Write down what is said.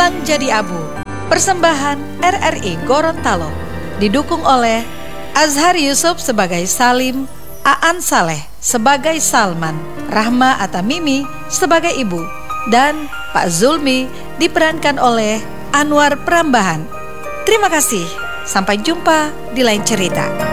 Hilang Jadi Abu, persembahan RRI Gorontalo, didukung oleh Azhar Yusuf sebagai Salim, Aan Saleh sebagai Salman, Rahma Atamimi sebagai ibu, dan Pak Zulmi diperankan oleh Anwar Prambahan. Terima kasih, sampai jumpa di lain cerita.